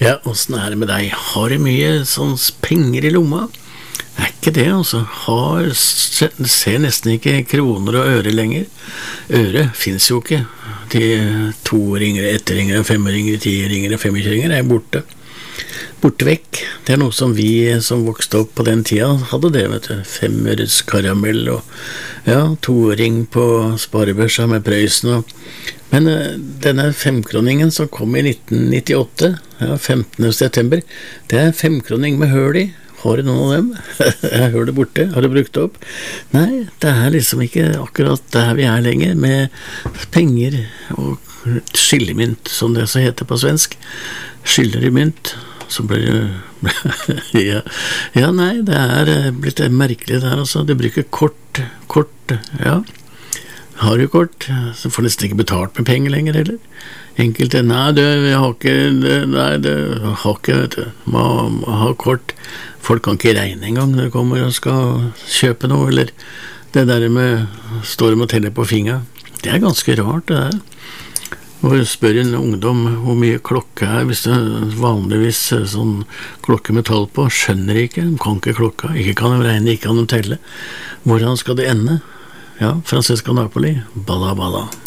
Ja, åssen er det med deg? Har du mye sånn penger i lomma? Ikke det, altså. Ser nesten ikke kroner og øre lenger. Øre finnes jo ikke. De toringere, ettringere, femringere, tiringere, 25-ringere er borte. Borte vekk. Det er noe som vi som vokste opp på den tida hadde det, vet du. 5-øres karamell og ja, toring på sparebørsa med Prøysen Men denne 5-kroningen som kom i 1998, ja, 15. september, det er 5-kroning med høl i. Har du noen av dem? Jeg hører det borte. Har du brukt det opp? Nei, det er liksom ikke akkurat der vi er lenger, med penger og skillemynt, som det så heter på svensk. Skiller i mynt, så blir det ja, nei, det er blitt merkelig der, altså. Du bruker kort, ja. Har du kort, så får du nesten ikke betalt med penger lenger, heller. Enkelte, nei, jeg har ikke, vet du. Må ha kort. Folk kan ikke regne engang når de kommer og skal kjøpe noe, eller det der med står de og teller på fingeren. Det er ganske rart, det der. Og spør en ungdom hvor mye klokke er, hvis det er vanligvis sånn klokke med tall på, skjønner de ikke, de kan ikke klokka, ikke kan de regne, ikke kan de telle. Hvordan skal det ende? Ja, Francesca Napoli, balla balla.